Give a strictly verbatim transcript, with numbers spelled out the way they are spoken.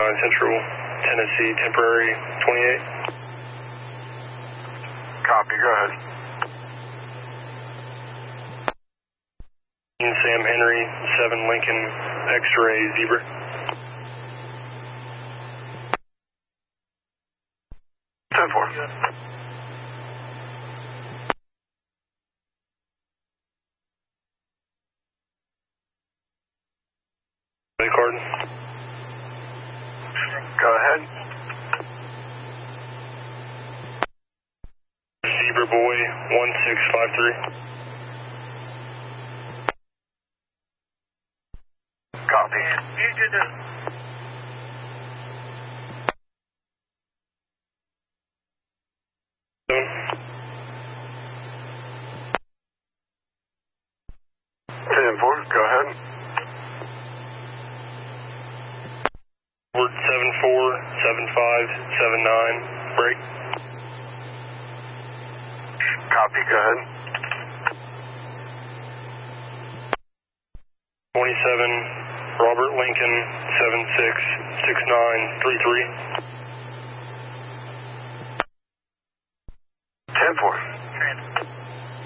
nine Central Tennessee, temporary twenty-eight. Copy, go ahead. Sam Henry, seven Lincoln, X-ray Zebra. ten four. Card. Go ahead. Zebra Boy, one six five three. Copy. You did it. ten four, go ahead. Word seven four, seven five, seven nine, break. Copy, go ahead. twenty-seven, Robert Lincoln, seven six six nine three three. ten four.